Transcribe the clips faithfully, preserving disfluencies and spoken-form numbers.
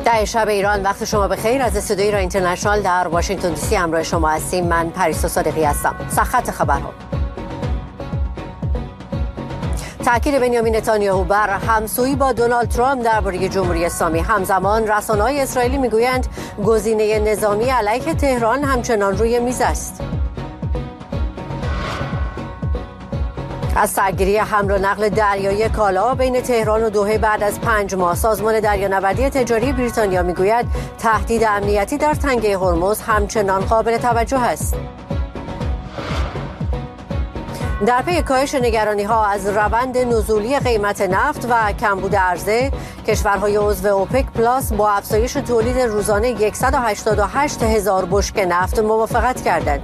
ده شب ایران، وقت شما بخیر. از استودیوی ایران اینترنشنال در واشنگتن دی سی همراه شما هستیم. من پریسا صادقی هستم. سرخط خبرها: تأکید بنیامین نتانیاهو بر همسویی با دونالد ترامپ درباره جمهوری اسلامی. همزمان رسانه‌های اسرائیلی میگویند گزینه نظامی علیه تهران همچنان روی میز است. از سرگیری حمل و نقل دریایی کالا بین تهران و دوحه بعد از پنج ماه، سازمان دریانوردی تجاری بریتانیا میگوید تهدید امنیتی در تنگه هرمز همچنان قابل توجه است. در پی کاهش نگرانی‌ها از روند نزولی قیمت نفت و کمبود عرضه، کشورهای عضو اوپک پلاس با افزایش تولید روزانه صد و هشتاد و هشت هزار بشکه نفت موافقت کردند.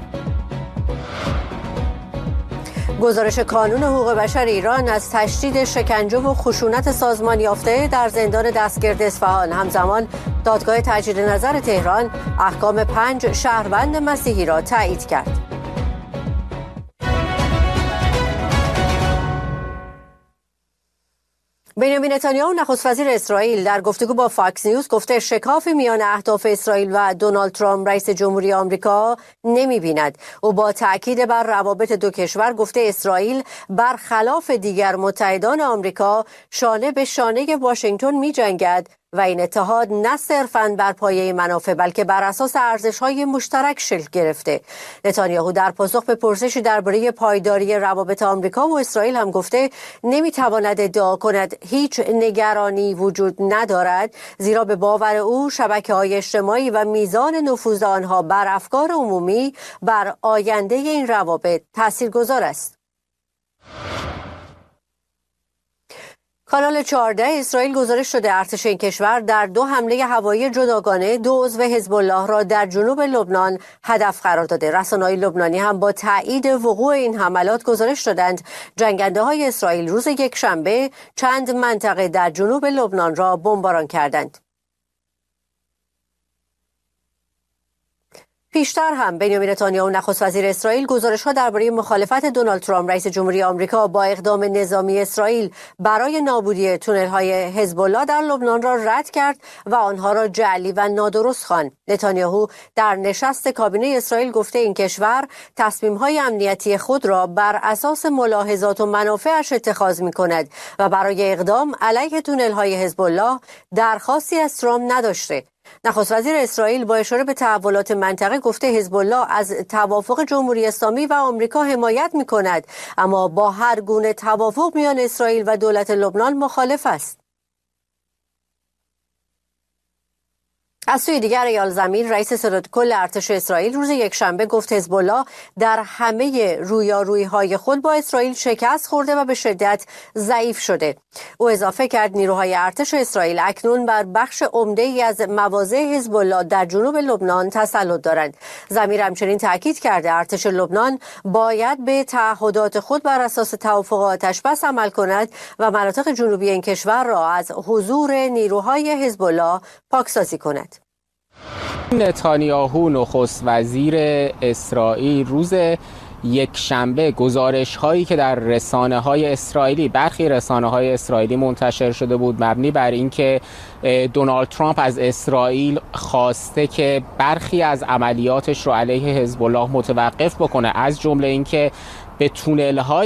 گزارش کانون حقوق بشر ایران از تشدید شکنجه و خشونت سازمان یافته در زندان دستگرد اصفهان. همزمان دادگاه تجدید نظر تهران احکام پنج شهروند مسیحی را تایید کرد. بنیامین نتانیاهو نخست وزیر اسرائیل در گفتگو با فاکس نیوز گفته شکافی میان اهداف اسرائیل و دونالد ترامپ رئیس جمهوری آمریکا نمی‌بیند. او با تاکید بر روابط دو کشور گفته اسرائیل برخلاف دیگر متحدان آمریکا شانه به شانه واشنگتن می‌جنگد و این اتحاد نه صرفاً بر پایه منافع بلکه بر اساس ارزش‌های مشترک شکل گرفته. نتانیاهو در پاسخ به پرسشی درباره پایداری روابط آمریکا و اسرائیل هم گفته نمی‌تواند ادعا کند هیچ نگرانی وجود ندارد، زیرا به باور او شبکه‌های اجتماعی و میزان نفوذ آنها بر افکار عمومی بر آینده این روابط تاثیرگذار است. کانال چهارده اسرائیل گزارش شده ارتش این کشور در دو حمله هوایی جداگانه دو عضو حزب الله را در جنوب لبنان هدف قرار داده. رسانه‌های لبنانی هم با تایید وقوع این حملات گزارش دادند جنگنده‌های اسرائیل روز یکشنبه چند منطقه در جنوب لبنان را بمباران کردند. پیشتر هم بنیامین نتانیاهو نخست وزیر اسرائیل گزارش‌ها درباره مخالفت دونالد ترامپ رئیس جمهوری آمریکا با اقدام نظامی اسرائیل برای نابودی تونل‌های حزب الله در لبنان را رد کرد و آنها را جعلی و نادرست خواند. نتانیاهو در نشست کابینه اسرائیل گفته این کشور تصمیم‌های امنیتی خود را بر اساس ملاحظات و منافعش اتخاذ می‌کند و برای اقدام علیه تونل‌های حزب الله درخواستی از ترامپ نداشته. نخست وزیر اسرائیل با اشاره به تحولات منطقه گفته حزب الله از توافق جمهوری اسلامی و آمریکا حمایت می‌کند، اما با هر گونه توافق میان اسرائیل و دولت لبنان مخالف است. از سوی دیگر ایال زمین رئیس ستاد کل ارتش اسرائیل روز یکشنبه گفت حزب الله در همه رویارویی‌های خود با اسرائیل شکست خورده و به شدت ضعیف شده. او اضافه کرد نیروهای ارتش اسرائیل اکنون بر بخش عمده‌ای از مواضع حزب الله در جنوب لبنان تسلط دارند. ضمیر همچنین تاکید کرده ارتش لبنان باید به تعهدات خود بر اساس توافق آتش‌بس عمل کند و مناطق جنوبی این کشور را از حضور نیروهای حزب الله پاکسازی کند. نتانیاهو نخست وزیر اسرائیل روز یکشنبه گزارش هایی که در رسانه های اسرائیلی برخی رسانه های اسرائیلی منتشر شده بود مبنی بر اینکه دونالد ترامپ از اسرائیل خواسته که برخی از عملیاتش رو علیه حزب الله متوقف بکنه، از جمله اینکه به تونل های